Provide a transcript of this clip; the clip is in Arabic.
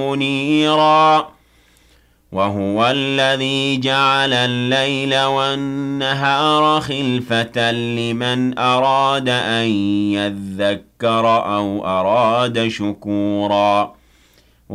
مُنِيرًا وَهُوَ الَّذِي جَعَلَ اللَّيْلَ وَالنَّهَارَ خِلْفَةً لِّمَنْ أَرَادَ أَن يَذَّكَّرَ أَوْ أَرَادَ شُكُورًا